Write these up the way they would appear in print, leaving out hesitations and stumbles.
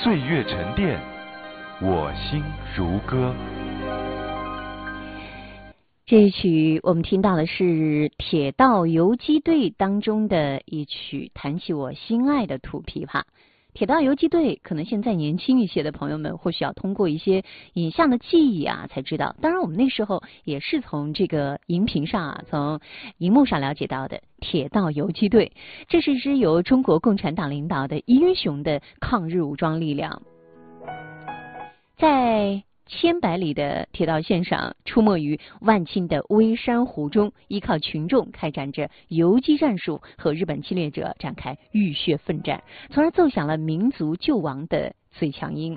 岁月沉淀，我心如歌。 这一曲我们听到的是铁道游击队当中的一曲《弹起我心爱的土琵琶》。铁道游击队可能现在年轻一些的朋友们或许要通过一些影像的记忆才知道，当然我们那时候也是从这个荧屏上从荧幕上了解到的。铁道游击队，这是一支由中国共产党领导的英雄的抗日武装力量，在千百里的铁道线上，出没于万顷的微山湖中，依靠群众开展着游击战术，和日本侵略者展开浴血奋战，从而奏响了民族救亡的最强音。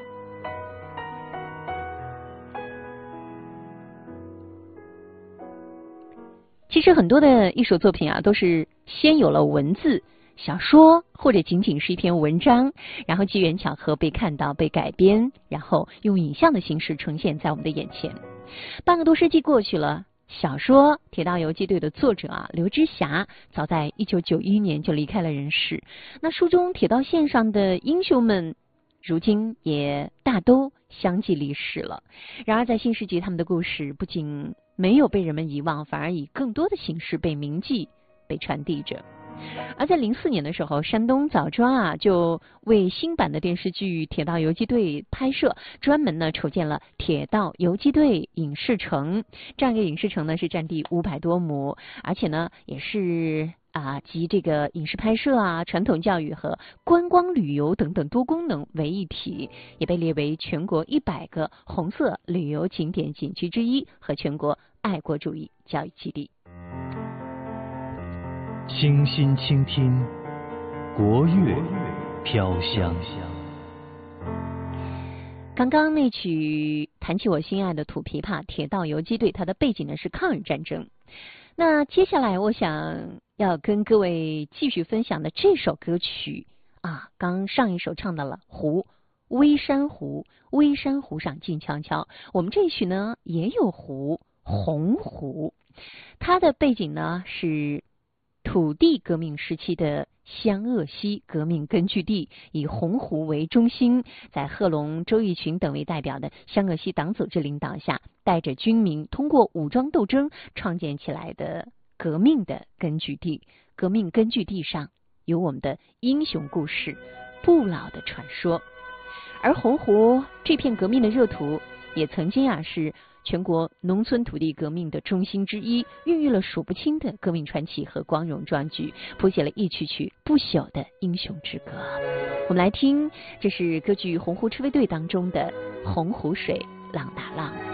其实很多的艺术作品都是先有了文字小说，或者仅仅是一篇文章，然后机缘巧合被看到被改编，然后用影像的形式呈现在我们的眼前。半个多世纪过去了，小说《铁道游击队》的作者刘之霞早在1991年就离开了人世。那书中铁道线上的英雄们如今也大都相继离世了。然而在新世纪，他们的故事不仅没有被人们遗忘，反而以更多的形式被铭记被传递着。而在04年的时候，山东枣庄就为新版的电视剧《铁道游击队》拍摄，专门筹建了铁道游击队影视城。这样一个影视城呢，是占地500多亩，而且呢也是集这个影视拍摄传统教育和观光旅游等等多功能为一体，也被列为全国100个红色旅游景点景区之一和全国爱国主义教育基地。 清心倾听，国乐飘香。 刚刚那曲弹起我心爱的土琵琶，铁道游击队，它的背景呢是抗日战争。那接下来我想要跟各位继续分享的这首歌曲刚上一首唱到了湖，微山湖，微山湖上静悄悄。我们这一曲呢也有湖，洪湖，它的背景呢是土地革命时期的湘鄂西革命根据地，以洪湖为中心，在贺龙、周逸群等为代表的湘鄂西党组织领导下，带着军民通过武装斗争创建起来的革命的根据地。革命根据地上有我们的英雄故事，不老的传说。而洪湖这片革命的热土，也曾经是全国农村土地革命的中心之一，孕育了数不清的革命传奇和光荣壮举，谱写了一曲曲不朽的英雄之歌。我们来听，这是歌剧《洪湖赤卫队》当中的《洪湖水浪打浪》。